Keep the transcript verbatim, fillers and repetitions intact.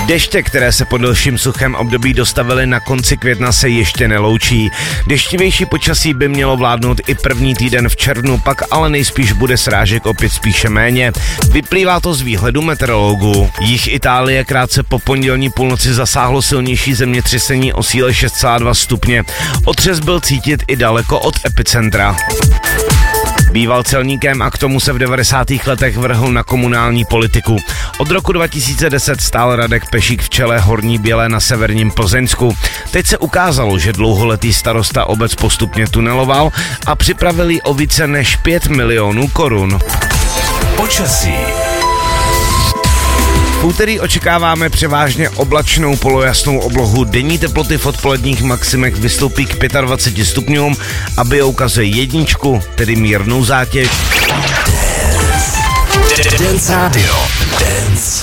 Deště, které se po delším suchém období dostavily na konci května, se ještě neloučí. Deštivější počasí by mělo vládnout i první týden v červnu, pak ale nejspíš bude srážek opět spíše méně. Vyplývá to z výhledu meteorologů. Jih Itálie krátce po pondělní půlnoci zasáhlo silnější zemětřesení o síle šest celá dva stupně. Otřes byl cítit i daleko od epicentra. Býval celníkem a k tomu se v devadesátých letech vrhl na komunální politiku. Od roku dva tisíce deset stál Radek Pešík v čele Horní Bělé na severním Plzeňsku. Teď se ukázalo, že dlouholetý starosta obec postupně tuneloval a připravil jí o více než pět milionů korun. Počasí. V úterý očekáváme převážně oblačnou polojasnou oblohu. Denní teploty v odpoledních maximech vystoupí k dvaceti pěti stupňům a bio ukazuje jedničku, tedy mírnou zátěž. Dance Radio. Dance